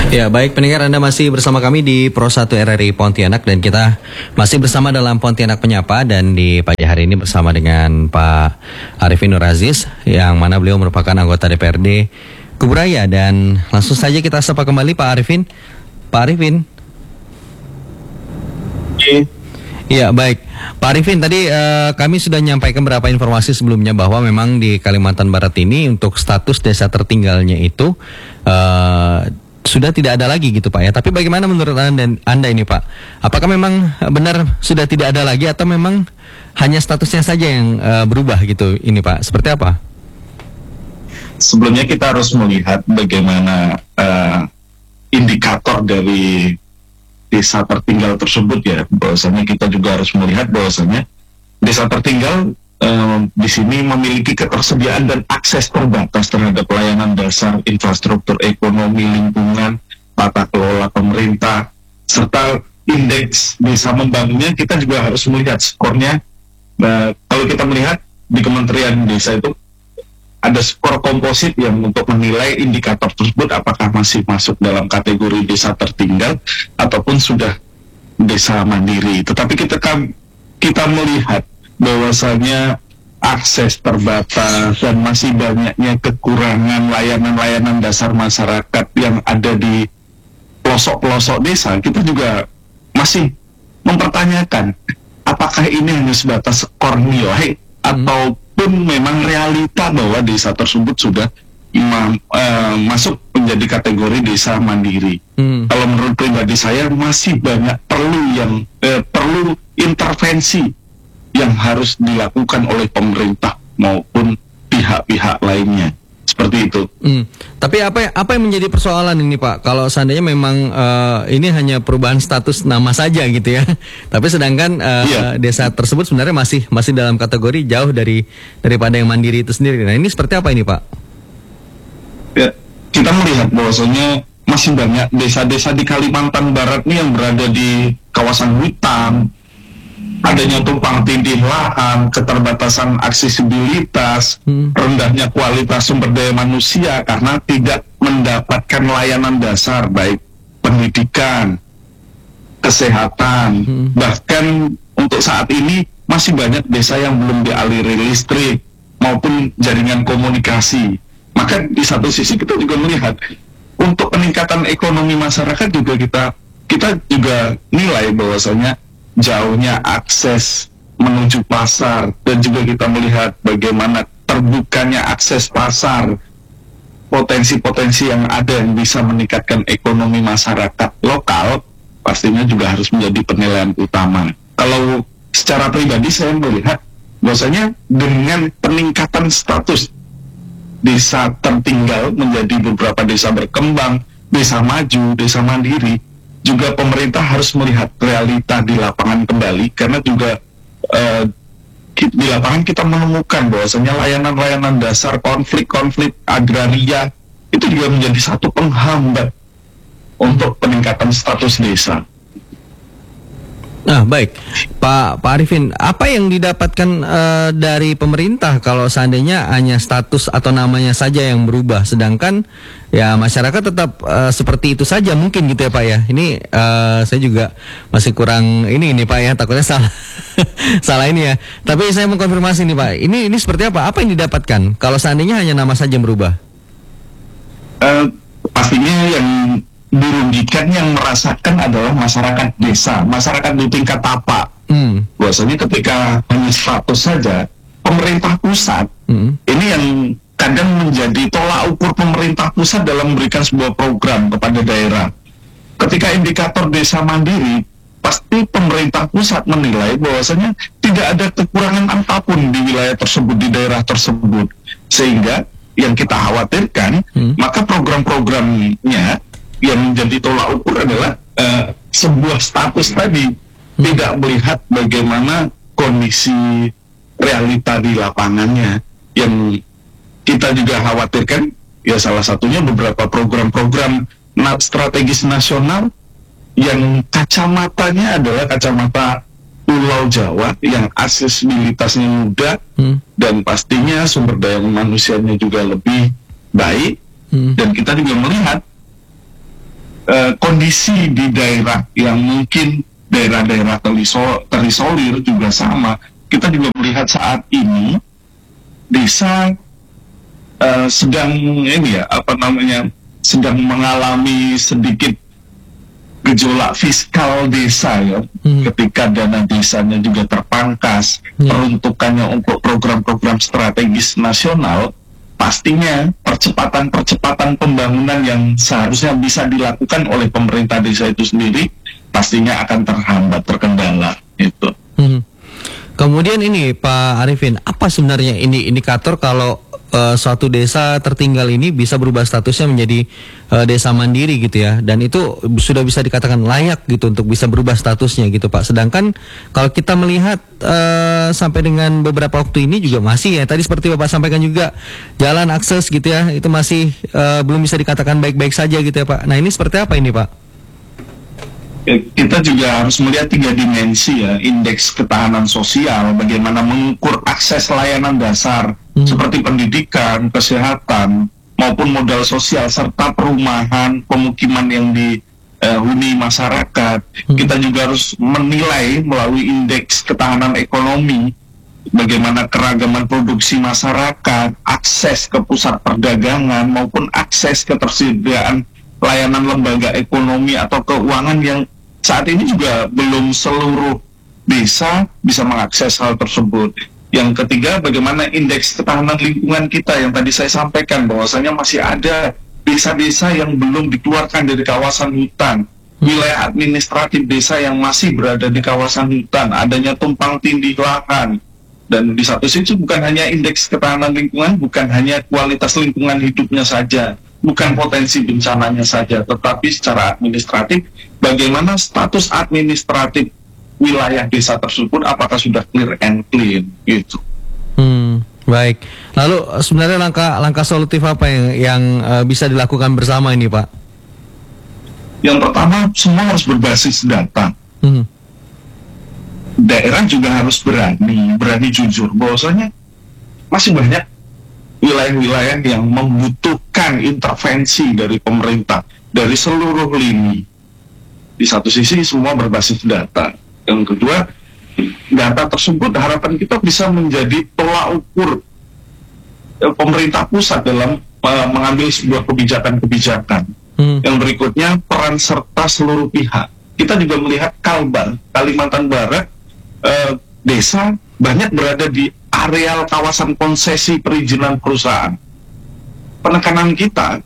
Ya, baik pendengar, Anda masih bersama kami di Pro 1 RRI Pontianak dan kita masih bersama dalam Pontianak Menyapa, dan di pagi hari ini bersama dengan Pak Arifin Nur Aziz yang mana beliau merupakan anggota DPRD Kuburaya, dan langsung saja kita sapa kembali Pak Arifin. Pak Arifin. Ya, baik. Pak Arifin, tadi kami sudah menyampaikan beberapa informasi sebelumnya bahwa memang di Kalimantan Barat ini untuk status desa tertinggalnya itu sudah tidak ada lagi gitu Pak ya. Tapi bagaimana menurut Anda ini Pak? Apakah memang benar sudah tidak ada lagi atau memang hanya statusnya saja yang berubah gitu ini Pak? Seperti apa? Sebelumnya kita harus melihat bagaimana indikator dari desa tertinggal tersebut ya. Bahwasanya kita juga harus melihat bahwasanya desa tertinggal di sini memiliki ketersediaan dan akses terbatas terhadap pelayanan dasar, infrastruktur ekonomi, lingkungan, tata kelola pemerintah, serta indeks desa membangunnya. Kita juga harus melihat skornya. Nah, kalau kita melihat di Kementerian Desa itu ada skor komposit yang untuk menilai indikator tersebut apakah masih masuk dalam kategori desa tertinggal ataupun sudah desa mandiri. Tetapi kita melihat bahwasanya akses terbatas dan masih banyaknya kekurangan layanan-layanan dasar masyarakat yang ada di pelosok-pelosok desa. Kita juga masih mempertanyakan apakah ini hanya sebatas skor nilai ataupun memang realita bahwa desa tersebut sudah masuk menjadi kategori desa mandiri. Kalau menurut pribadi saya masih banyak perlu intervensi yang harus dilakukan oleh pemerintah maupun pihak-pihak lainnya, seperti itu. Tapi apa yang menjadi persoalan ini Pak? Kalau seandainya memang ini hanya perubahan status nama saja gitu ya, tapi sedangkan desa tersebut sebenarnya masih dalam kategori jauh daripada yang mandiri itu sendiri. Nah ini seperti apa ini Pak? Ya, kita melihat bahwasanya masih banyak desa-desa di Kalimantan Barat nih yang berada di kawasan hutan. Adanya tumpang tindih lahan, keterbatasan aksesibilitas, rendahnya kualitas sumber daya manusia karena tidak mendapatkan layanan dasar baik pendidikan, kesehatan, bahkan untuk saat ini masih banyak desa yang belum dialiri listrik maupun jaringan komunikasi. Maka di satu sisi kita juga melihat untuk peningkatan ekonomi masyarakat juga kita juga nilai bahwasanya jauhnya akses menuju pasar, dan juga kita melihat bagaimana terbukanya akses pasar, potensi-potensi yang ada yang bisa meningkatkan ekonomi masyarakat lokal, pastinya juga harus menjadi penilaian utama. Kalau secara pribadi saya melihat bahwasanya dengan peningkatan status desa tertinggal menjadi beberapa desa berkembang, desa maju, desa mandiri, juga pemerintah harus melihat realita di lapangan kembali, karena juga di lapangan kita menemukan bahwasanya layanan-layanan dasar, konflik-konflik agraria itu juga menjadi satu penghambat untuk peningkatan status desa. Nah baik, Pak Arifin, apa yang didapatkan dari pemerintah kalau seandainya hanya status atau namanya saja yang berubah, sedangkan ya masyarakat tetap seperti itu saja mungkin gitu ya Pak ya? Ini saya juga masih kurang ini Pak ya, takutnya salah salah ini ya. Tapi saya mau konfirmasi nih Pak, ini seperti apa? Apa yang didapatkan kalau seandainya hanya nama saja yang berubah? Pastinya yang dirugikan, yang merasakan adalah masyarakat desa, masyarakat di tingkat tapak. Bahwasanya ketika hanya status saja, pemerintah pusat ini yang kadang menjadi tolak ukur pemerintah pusat dalam memberikan sebuah program kepada daerah. Ketika indikator desa mandiri, pasti pemerintah pusat menilai bahwasanya tidak ada kekurangan apapun di wilayah tersebut, di daerah tersebut, sehingga yang kita khawatirkan maka program-programnya yang menjadi tolak ukur adalah sebuah status tadi, tidak melihat bagaimana kondisi realita di lapangannya. Yang kita juga khawatirkan ya salah satunya beberapa program-program strategis nasional yang kacamatanya adalah kacamata Pulau Jawa yang aksesibilitasnya mudah dan pastinya sumber daya manusianya juga lebih baik. Dan kita juga melihat kondisi di daerah yang mungkin daerah-daerah terisolir juga sama. Kita juga melihat saat ini desa sedang sedang mengalami sedikit gejolak fiskal desa ya, ketika dana desanya juga terpangkas, peruntukannya untuk program-program strategis nasional. Pastinya percepatan pembangunan yang seharusnya bisa dilakukan oleh pemerintah desa itu sendiri pastinya akan terhambat, terkendala itu. Kemudian ini Pak Arifin, apa sebenarnya ini indikator kalau suatu desa tertinggal ini bisa berubah statusnya menjadi desa mandiri gitu ya, dan itu sudah bisa dikatakan layak gitu untuk bisa berubah statusnya gitu Pak. Sedangkan kalau kita melihat sampai dengan beberapa waktu ini juga masih ya, tadi seperti Bapak sampaikan juga, jalan akses gitu ya, itu masih belum bisa dikatakan baik-baik saja gitu ya Pak. Nah ini seperti apa ini Pak? Kita juga harus melihat 3 dimensi ya, indeks ketahanan sosial, bagaimana mengukur akses layanan dasar seperti pendidikan, kesehatan, maupun modal sosial, serta perumahan, pemukiman yang dihuni masyarakat. Kita juga harus menilai melalui indeks ketahanan ekonomi, bagaimana keragaman produksi masyarakat, akses ke pusat perdagangan, maupun akses ketersediaan layanan lembaga ekonomi atau keuangan yang saat ini juga belum seluruh desa bisa mengakses hal tersebut. Yang ketiga, bagaimana indeks ketahanan lingkungan kita yang tadi saya sampaikan, bahwasanya masih ada desa-desa yang belum dikeluarkan dari kawasan hutan, wilayah administratif desa yang masih berada di kawasan hutan, adanya tumpang tindih lahan. Dan di satu sisi bukan hanya indeks ketahanan lingkungan, bukan hanya kualitas lingkungan hidupnya saja, bukan potensi bencananya saja, tetapi secara administratif, bagaimana status administratif wilayah desa tersebut, apakah sudah clear and clean gitu. Baik. Lalu sebenarnya langkah solutif apa yang bisa dilakukan bersama ini Pak? Yang pertama, semua harus berbasis data. Daerah juga harus berani jujur bahwasanya masih banyak wilayah-wilayah yang membutuhkan intervensi dari pemerintah dari seluruh lini. Di satu sisi semua berbasis data. Yang kedua, data tersebut harapan kita bisa menjadi tolak ukur pemerintah pusat dalam mengambil sebuah kebijakan-kebijakan. Yang berikutnya, peran serta seluruh pihak. Kita juga melihat Kalbar, Kalimantan Barat, desa banyak berada di areal kawasan konsesi perizinan perusahaan. Penekanan kita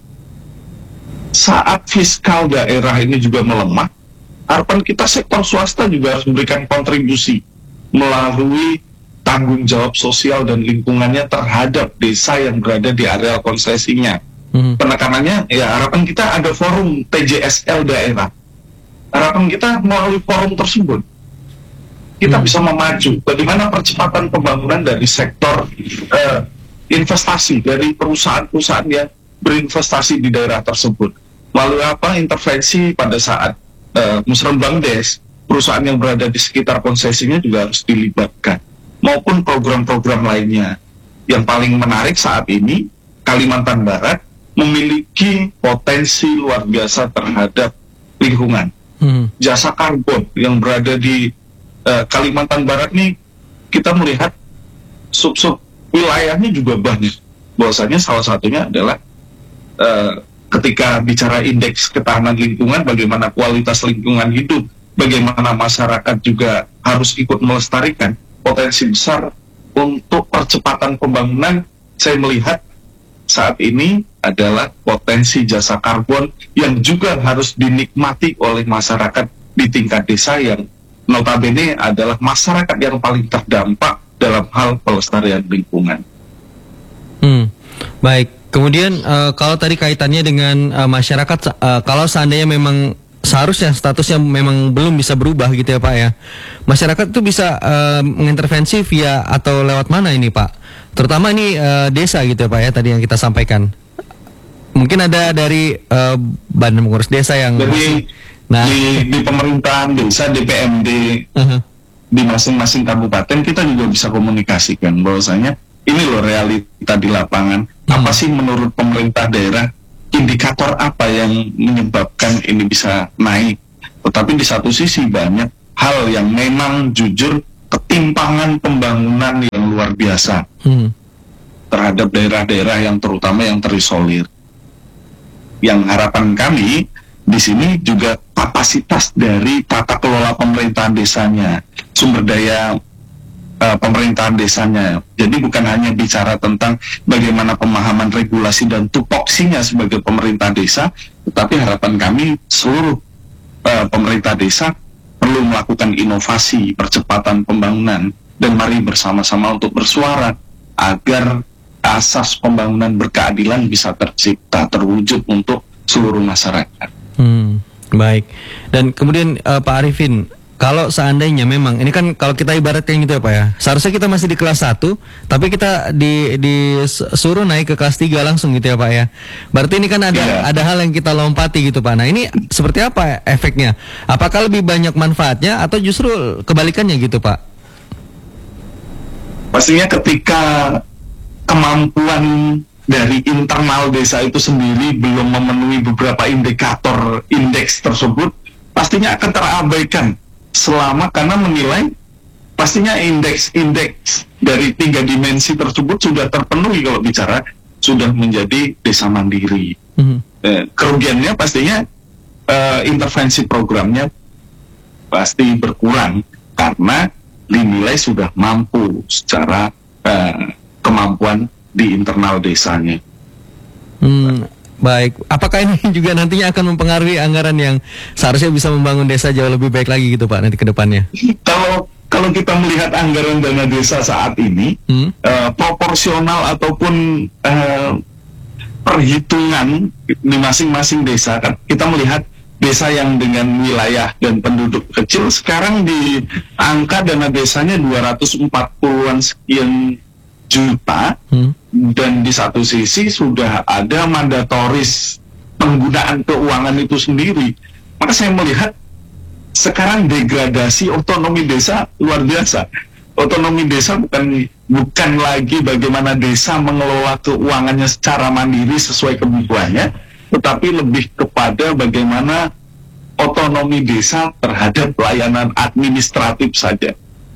saat fiskal daerah ini juga melemah, harapan kita sektor swasta juga harus memberikan kontribusi melalui tanggung jawab sosial dan lingkungannya terhadap desa yang berada di areal konsesinya. Penekanannya, ya harapan kita ada forum TJSL daerah. Harapan kita melalui forum tersebut kita bisa memacu bagaimana percepatan pembangunan dari sektor investasi, dari perusahaan-perusahaan yang berinvestasi di daerah tersebut. Melalui apa? Intervensi pada saat Musrembang Des, perusahaan yang berada di sekitar konsesinya juga harus dilibatkan, maupun program-program lainnya. Yang paling menarik saat ini, Kalimantan Barat memiliki potensi luar biasa terhadap lingkungan. Jasa karbon yang berada di Kalimantan Barat nih, kita melihat sub-sub wilayahnya juga banyak. Bahwasanya salah satunya adalah ketika bicara indeks ketahanan lingkungan, bagaimana kualitas lingkungan hidup, bagaimana masyarakat juga harus ikut melestarikan, potensi besar untuk percepatan pembangunan. Saya melihat saat ini adalah potensi jasa karbon yang juga harus dinikmati oleh masyarakat di tingkat desa yang notabene adalah masyarakat yang paling terdampak dalam hal pelestarian lingkungan. Baik. Kemudian kalau tadi kaitannya dengan masyarakat, kalau seandainya memang seharusnya statusnya memang belum bisa berubah gitu ya Pak ya, masyarakat itu bisa mengintervensi via atau lewat mana ini Pak? Terutama ini desa gitu ya Pak ya, tadi yang kita sampaikan. Mungkin ada dari Badan Pengurus Desa yang di pemerintahan desa, DPMD, di masing-masing kabupaten kita juga bisa komunikasikan bahwasanya ini loh realita di lapangan. Apa sih menurut pemerintah daerah indikator apa yang menyebabkan ini bisa naik. Tetapi di satu sisi banyak hal yang memang jujur ketimpangan pembangunan yang luar biasa terhadap daerah-daerah yang terutama yang terisolir. Yang harapan kami di sini juga kapasitas dari tata kelola pemerintahan desanya, sumber daya pemerintahan desanya. Jadi bukan hanya bicara tentang bagaimana pemahaman regulasi dan tupoksinya sebagai pemerintah desa, tetapi harapan kami seluruh pemerintah desa perlu melakukan inovasi, percepatan pembangunan, dan mari bersama-sama untuk bersuara agar asas pembangunan berkeadilan bisa tercipta, terwujud untuk seluruh masyarakat. Baik. Dan kemudian Pak Arifin, kalau seandainya memang, ini kan kalau kita ibaratkan gitu ya Pak ya, seharusnya kita masih di kelas 1, tapi kita disuruh naik ke kelas 3 langsung gitu ya Pak ya. Berarti ini kan ada hal yang kita lompati gitu Pak. Nah ini seperti apa efeknya? Apakah lebih banyak manfaatnya atau justru kebalikannya gitu Pak? Pastinya ketika kemampuan dari internal desa itu sendiri belum memenuhi beberapa indikator indeks tersebut, pastinya akan terabaikan selama karena menilai pastinya indeks dari 3 dimensi tersebut sudah terpenuhi kalau bicara sudah menjadi desa mandiri. Kerugiannya pastinya intervensi programnya pasti berkurang karena dinilai sudah mampu secara kemampuan di internal desanya. Baik, apakah ini juga nantinya akan mempengaruhi anggaran yang seharusnya bisa membangun desa jauh lebih baik lagi gitu Pak nanti ke depannya? Kalau kita melihat anggaran dana desa saat ini, proporsional ataupun perhitungan di masing-masing desa, kan kita melihat desa yang dengan wilayah dan penduduk kecil sekarang di angka dana desanya 240-an sekian juta, dan di satu sisi sudah ada mandatoris penggunaan keuangan itu sendiri. Maka saya melihat sekarang degradasi otonomi desa luar biasa. Otonomi desa bukan lagi bagaimana desa mengelola keuangannya secara mandiri sesuai kebutuhannya, tetapi lebih kepada bagaimana otonomi desa terhadap layanan administratif saja.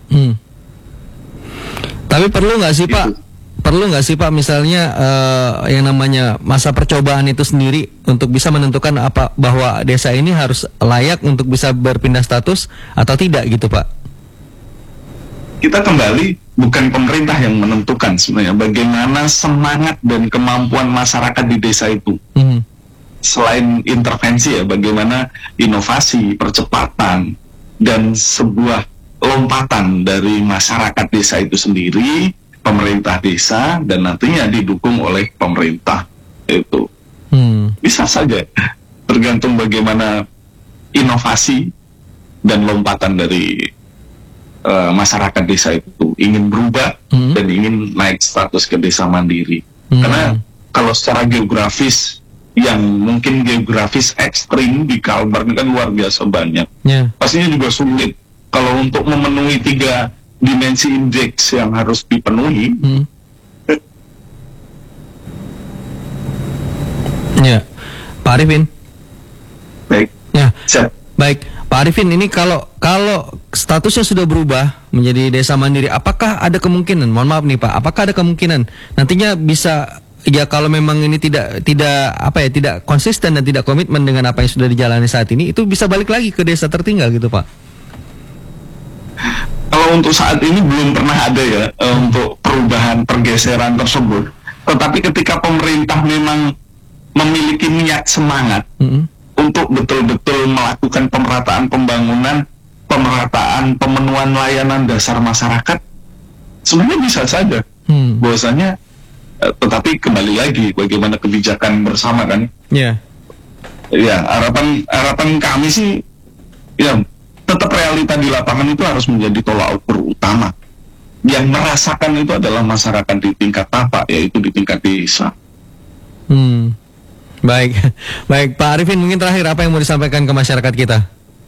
Tapi perlu nggak sih Pak? Perlu nggak sih Pak misalnya yang namanya masa percobaan itu sendiri untuk bisa menentukan apa bahwa desa ini harus layak untuk bisa berpindah status atau tidak gitu Pak? Kita kembali bukan pemerintah yang menentukan sebenarnya bagaimana semangat dan kemampuan masyarakat di desa itu. Selain intervensi ya, bagaimana inovasi, percepatan dan sebuah lompatan dari masyarakat desa itu sendiri, pemerintah desa, dan nantinya didukung oleh pemerintah itu. Bisa saja tergantung bagaimana inovasi dan lompatan dari masyarakat desa itu ingin berubah dan ingin naik status ke desa mandiri. Karena kalau secara geografis yang mungkin geografis ekstrim di Kalbar kan luar biasa banyak, pastinya juga sulit. Kalau untuk memenuhi 3 dimensi indeks yang harus dipenuhi, ya, Pak Arifin. Baik. Ya, siap. Baik, Pak Arifin. Ini kalau statusnya sudah berubah menjadi desa mandiri, apakah ada kemungkinan? Mohon maaf nih Pak, apakah ada kemungkinan nantinya bisa ya kalau memang ini tidak konsisten dan tidak komitmen dengan apa yang sudah dijalani saat ini, itu bisa balik lagi ke desa tertinggal gitu Pak? Kalau untuk saat ini belum pernah ada ya untuk perubahan pergeseran tersebut. Tetapi ketika pemerintah memang memiliki niat semangat untuk betul-betul melakukan pemerataan pembangunan, pemerataan pemenuhan layanan dasar masyarakat, sebenarnya bisa saja. Bahwasanya tetapi kembali lagi bagaimana kebijakan bersama kan. Ya, harapan kami sih ya tetap realita di lapangan itu harus menjadi tolak ukur utama. Yang merasakan itu adalah masyarakat di tingkat tapak, yaitu di tingkat desa. Baik, Pak Arifin, mungkin terakhir apa yang mau disampaikan ke masyarakat kita?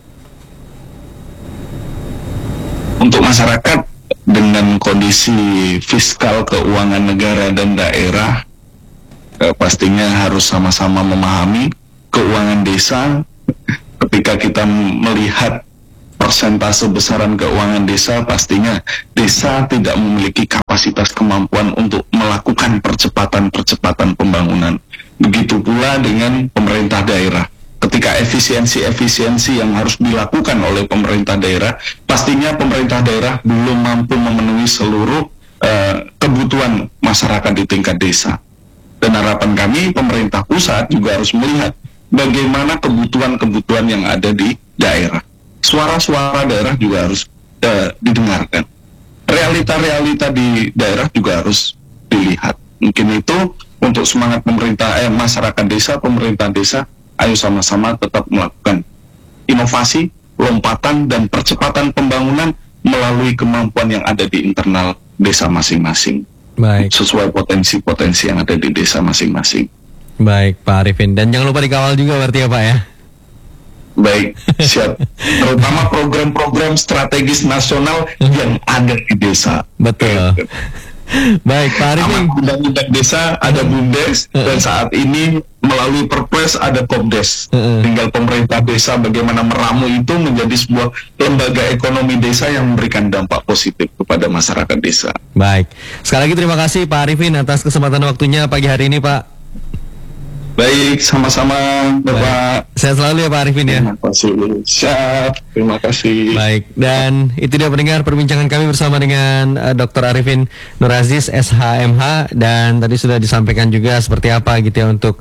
Untuk masyarakat dengan kondisi fiskal keuangan negara dan daerah pastinya harus sama-sama memahami keuangan desa. Ketika kita melihat persentase besaran keuangan desa, pastinya desa tidak memiliki kapasitas kemampuan untuk melakukan percepatan pembangunan. Begitu pula dengan pemerintah daerah. Ketika efisiensi yang harus dilakukan oleh pemerintah daerah, pastinya pemerintah daerah belum mampu memenuhi seluruh kebutuhan masyarakat di tingkat desa. Dan harapan kami, pemerintah pusat juga harus melihat bagaimana kebutuhan-kebutuhan yang ada di daerah. Suara-suara daerah juga harus didengarkan. Realita-realita di daerah juga harus dilihat. Mungkin itu untuk semangat masyarakat desa, pemerintah desa, ayo sama-sama tetap melakukan inovasi, lompatan, dan percepatan pembangunan melalui kemampuan yang ada di internal desa masing-masing. Baik. Sesuai potensi-potensi yang ada di desa masing-masing. Baik, Pak Arifin. Dan jangan lupa dikawal juga berarti ya Pak ya? Baik, siap. Terutama program-program strategis nasional yang ada di desa. Betul. Baik, Pak Arifin. Undang-undang desa ada BUMDes, dan saat ini melalui Perpres ada Kopdes. Tinggal pemerintah desa bagaimana meramu itu menjadi sebuah lembaga ekonomi desa yang memberikan dampak positif kepada masyarakat desa. Baik, sekali lagi terima kasih Pak Arifin atas kesempatan waktunya pagi hari ini Pak. Baik, sama-sama Bapak. Sehat selalu ya Pak Arifin ya. Terima kasih. Siap, terima kasih. Baik, dan itu dia pendengar perbincangan kami bersama dengan Dr. Arifin Nur Aziz SHMH, dan tadi sudah disampaikan juga seperti apa gitu ya untuk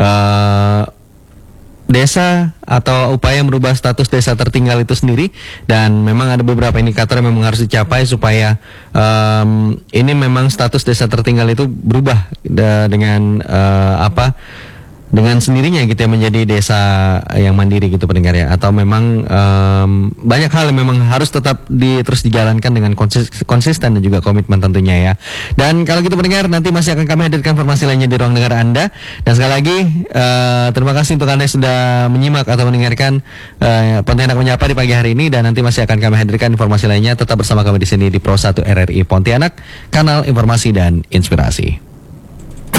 desa atau upaya merubah status desa tertinggal itu sendiri, dan memang ada beberapa indikator yang memang harus dicapai supaya ini memang status desa tertinggal itu berubah dengan dengan sendirinya gitu ya menjadi desa yang mandiri gitu pendengar ya, atau memang banyak hal yang memang harus tetap terus dijalankan dengan konsisten dan juga komitmen tentunya ya. Dan kalau gitu pendengar, nanti masih akan kami hadirkan informasi lainnya di ruang dengar Anda. Dan sekali lagi terima kasih untuk Anda yang sudah menyimak atau mendengarkan Pontianak Menyapa di pagi hari ini, dan nanti masih akan kami hadirkan informasi lainnya. Tetap bersama kami di sini di Pro 1 RRI Pontianak, kanal informasi dan inspirasi.